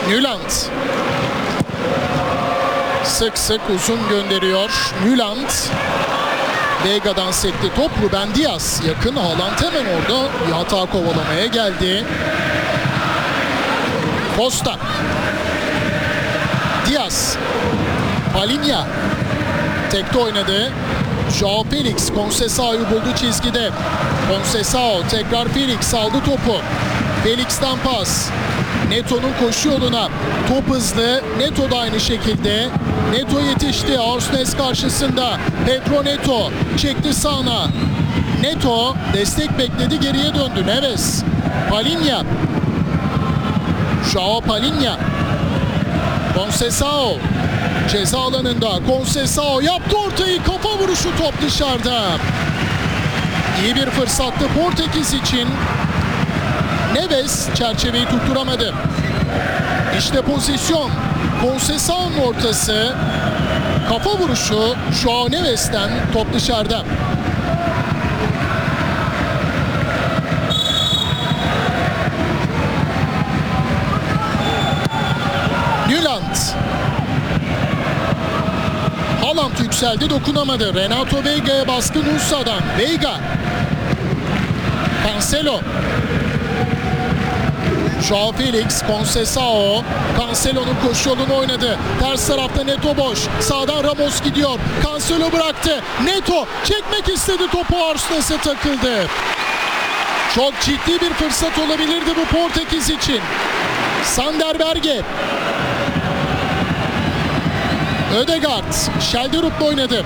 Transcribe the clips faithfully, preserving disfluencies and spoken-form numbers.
Nyland sık sık uzun gönderiyor. Nyland Veiga'dan sekti top. Ruben Dias yakın. Haaland hemen orada bir hata kovalamaya geldi. Costa, Dias, Palinha tekte oynadı. Joao Felix Conceição'yu buldu çizgide. Conceição tekrar Felix aldı topu. Felix'ten pas. Neto'nun koşu yoluna. Top hızlı. Neto da aynı şekilde. Neto yetişti. Orsnes karşısında. Pedro Neto çekti sağına. Neto destek bekledi, geriye döndü. Neves. Palinha. Joao Palinha. Conceição ceza alanında. Conceição yaptı ortayı. Kafa vuruşu, top dışarıda. İyi bir fırsattı Portekiz için. Neves çerçeveyi tutturamadı. İşte pozisyon. Conceição'nun ortası. Kafa vuruşu Joao Neves'ten, top dışarıda. Nyland. Haaland yükseldi, dokunamadı. Renato Veiga'ya baskı Nusa'dan. Veiga. Cancelo. Joao Felix, Conceição. Cancelo'nun koşu yolunu oynadı. Ters tarafta Neto boş. Sağdan Ramos gidiyor. Cancelo bıraktı. Neto çekmek istedi topu, Orsnes'e takıldı. Çok ciddi bir fırsat olabilirdi bu Portekiz için. Sander Berge. Ödegaard. Schelderup'la oynadı.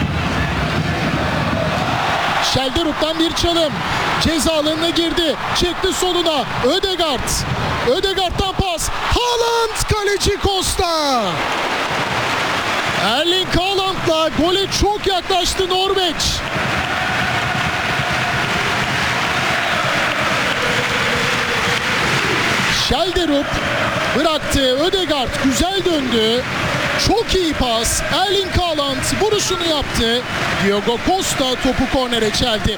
Schelderup'tan bir çalım. Ceza alanına girdi. Çekti soluna. Ödegaard. Ödegaard'dan pas. Haaland, kaleci Costa. Erling Haaland'la gole çok yaklaştı Norveç. Schelderup bıraktı. Ödegaard güzel döndü. Çok iyi pas. Erling Haaland vuruşunu yaptı. Diogo Costa topu kornere çeldi.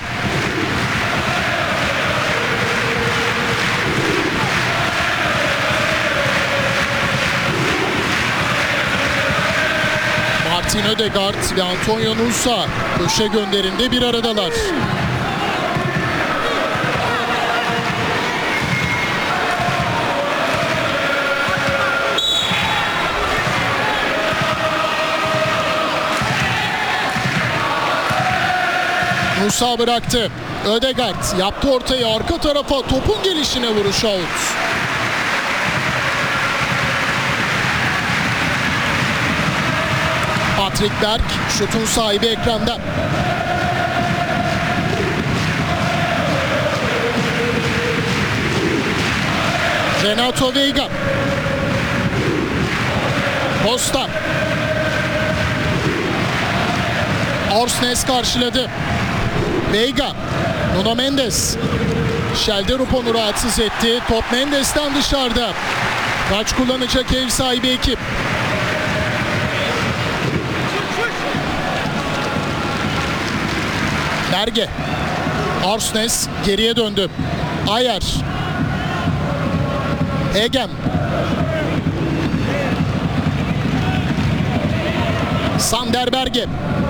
Martin Ödegaard ve Antonio Nusa köşe gönderinde bir aradalar. Nusa bıraktı. Ödegaard yaptı ortayı, arka tarafa, topun gelişine vuruş, out. Patrick Berg, şutun sahibi ekranda. Renato Veiga. Costa. Orsnes karşıladı. Veiga. Nuno Mendes. Schelderup onu rahatsız etti. Top Mendes'ten dışarıda. Taç kullanacak ev sahibi ekip. Berge. Orsnes geriye döndü. Ayer. Egem. Sander Berge.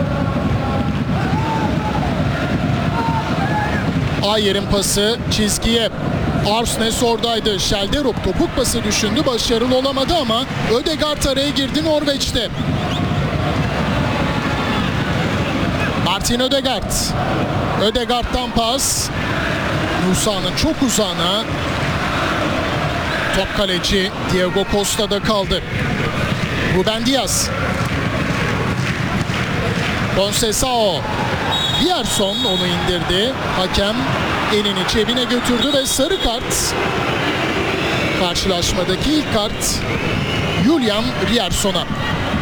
Ayer'in pası çizgiye. Orsnes oradaydı. Schelderup topuk pası düşündü. Başarılı olamadı ama Ödegaard araya girdi Norveç'te. Martin Ödegaard. Ödegaard'dan pas. Nusa'nın çok uzağına. Top kaleci Diogo Costa'da kaldı. Ruben Dias. Conceição. Rierson onu indirdi. Hakem elini cebine götürdü ve sarı kart. Karşılaşmadaki ilk kart Julian Rierson'a.